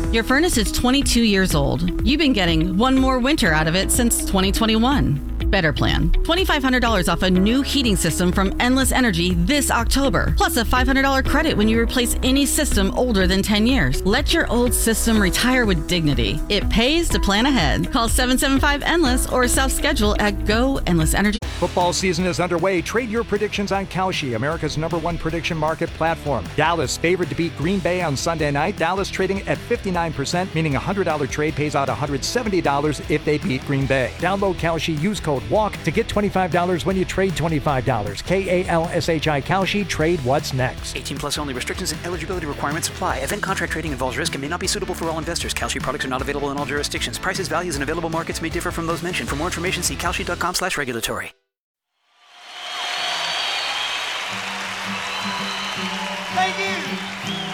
Your furnace is 22 years old. You've been getting one more winter out of it since 2021. Better plan. $2,500 off a new heating system from Endless Energy this October. Plus a $500 credit when you replace any system older than 10 years. Let your old system retire with dignity. It pays to plan ahead. Call 775-ENDLESS or self-schedule at Go Endless Energy. Football season is underway. Trade your predictions on Kalshi, America's #1 prediction market platform. Dallas favored to beat Green Bay on Sunday night. Dallas trading at 59%, meaning a $100 trade pays out $170 if they beat Green Bay. Download Kalshi, use code WALK to get $25 when you trade $25. KALSHI Kalshi, trade what's next. 18 plus only. Restrictions and eligibility requirements apply. Event contract trading involves risk and may not be suitable for all investors. Kalshi products are not available in all jurisdictions. Prices, values, and available markets may differ from those mentioned. For more information, see kalshi.com/regulatory.